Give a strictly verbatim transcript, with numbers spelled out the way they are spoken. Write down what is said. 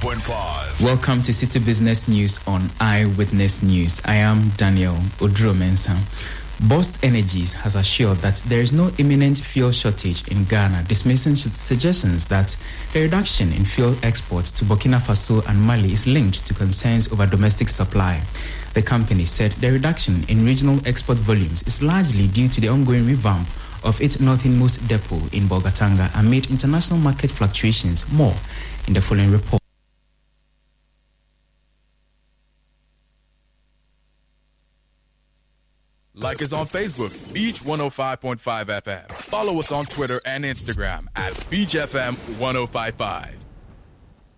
point five. Welcome to City Business News on Eyewitness News. I am Daniel Oduro-Mensah. Bost Energies has assured that there is no imminent fuel shortage in Ghana, dismissing suggestions that the reduction in fuel exports to Burkina Faso and Mali is linked to concerns over domestic supply. The company said the reduction in regional export volumes is largely due to the ongoing revamp of its northernmost depot in Bolgatanga amid international market fluctuations. More in the following report. Like us on Facebook, Beach one oh five point five F M. Follow us on Twitter and Instagram at Beach F M one oh five point five.